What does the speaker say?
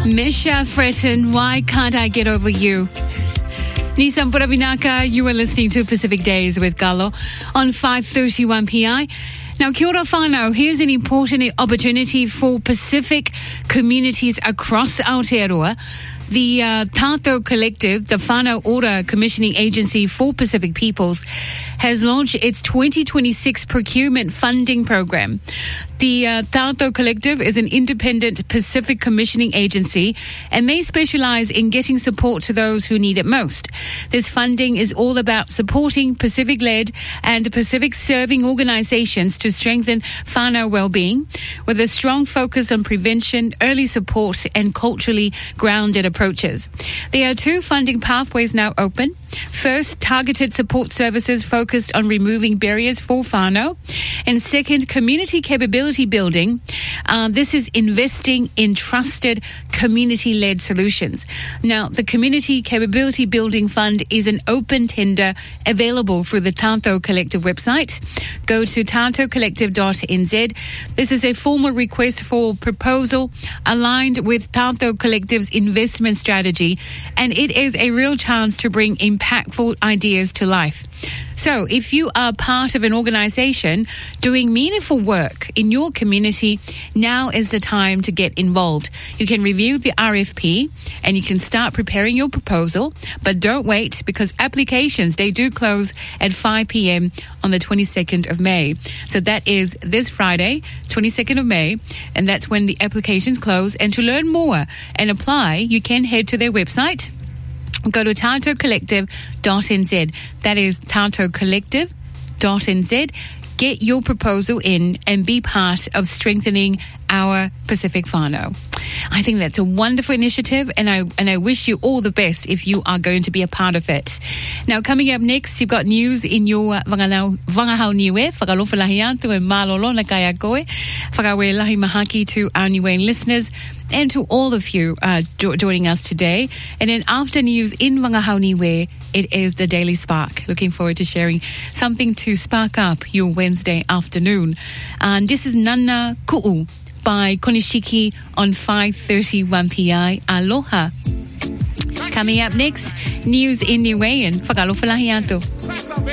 Misha Fretton, why can't I get over you? Nissan Purabinaka, you are listening to Pacific Days with Galo on 5:31 PI. Now, kia ora whānau, here's an important opportunity for Pacific communities across Aotearoa. The Tātou Collective, the Whānau Ora Commissioning Agency for Pacific Peoples, has launched its 2026 procurement funding program. The Tātou Collective is an independent Pacific commissioning agency, and they specialize in getting support to those who need it most. This funding is all about supporting Pacific-led and Pacific-serving organizations to strengthen whānau well-being, with a strong focus on prevention, early support, and culturally grounded approaches. There are two funding pathways now open. First, targeted support services focused on removing barriers for whānau. And second, community capability building. This is investing in trusted community-led solutions. Now, the Community Capability Building Fund is an open tender available through the Tātou Collective website. Go to tautoucollective.nz. This is a formal request for proposal aligned with Tātou Collective's investment strategy, and it is a real chance to bring impactful ideas to life. So if you are part of an organization doing meaningful work in your community, now is the time to get involved. You can review the RFP and you can start preparing your proposal, but don't wait, because applications, they do close at 5 p.m. on the 22nd of May. So that is this Friday, 22nd of May, and that's when the applications close. And to learn more and apply, you can head to their website. Go to tautoucollective.nz. That is tautoucollective.nz. Get your proposal in and be part of strengthening our Pacific whānau. I think that's a wonderful initiative, and I wish you all the best if you are going to be a part of it. Now, coming up next, you've got news in your wangahau niue, whakalofalahi atu e malolo na kai a koe, whakawe lahi mahaki to our Niuean listeners and to all of you joining us today. And then after news in wangahau niue, it is the Daily Spark. Looking forward to sharing something to spark up your Wednesday afternoon. And this is Nana Ku'u by Konishiki on 5:31 PI. Aloha. Coming up next, news in Niuean. Whakalofalahi atu.